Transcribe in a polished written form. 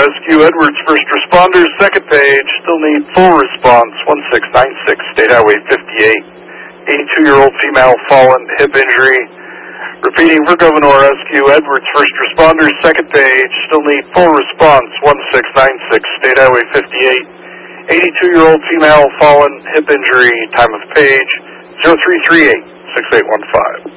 Rescue, Edwards First Responders, second page, still need full response, 1696, State Highway 58. 82-year-old female, fallen, hip injury. Repeating for Governor Rescue, Edwards First Responders, second page, still need full response, 1696, State Highway 58. 82-year-old female, fallen, hip injury, time of page, 0338-6815.